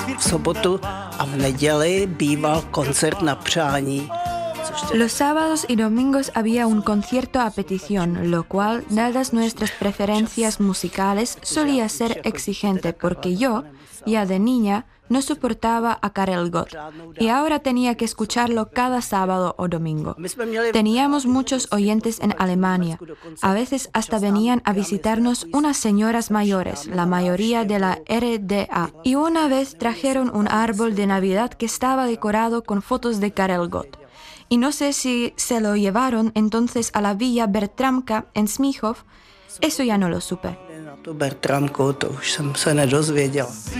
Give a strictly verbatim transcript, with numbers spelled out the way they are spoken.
V sobotu a v neděli býval koncert na přání. Los sábados y domingos había un concierto a petición, lo cual, dadas nuestras preferencias musicales, solía ser exigente porque yo, ya de niña, no soportaba a Karel Gott y ahora tenía que escucharlo cada sábado o domingo. Teníamos muchos oyentes en Alemania. A veces hasta venían a visitarnos unas señoras mayores, la mayoría de la R D A. Y una vez trajeron un árbol de Navidad que estaba decorado con fotos de Karel Gott. Y no sé si se lo llevaron entonces a la villa Bertramka en Smíchov, eso ya no lo supe. Na tu Bertramku, to už jsem se nedozvěděla.